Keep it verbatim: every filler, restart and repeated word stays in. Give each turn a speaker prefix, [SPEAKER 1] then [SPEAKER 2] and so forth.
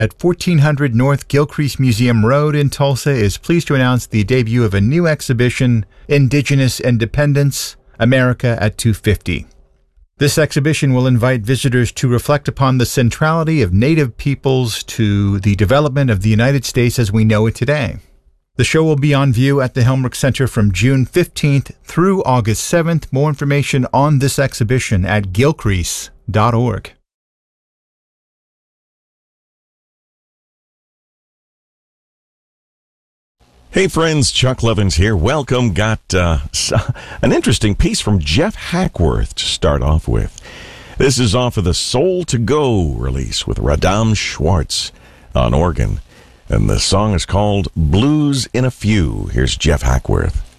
[SPEAKER 1] at fourteen hundred North Gilcrease Museum Road in Tulsa is pleased to announce the debut of a new exhibition, Indigenous Independence, America at two fifty. This exhibition will invite visitors to reflect upon the centrality of Native peoples to the development of the United States as we know it today. The show will be on view at the Helmrich Center from June fifteenth through August seventh. More information on this exhibition at gilcrease dot org.
[SPEAKER 2] Hey friends, Chuck Levins here. Welcome. Got uh, an interesting piece from Jeff Hackworth to start off with. This is off of the Soul to Go release with Radam Schwartz on organ. And the song is called Blues in a Few. Here's Jeff Hackworth.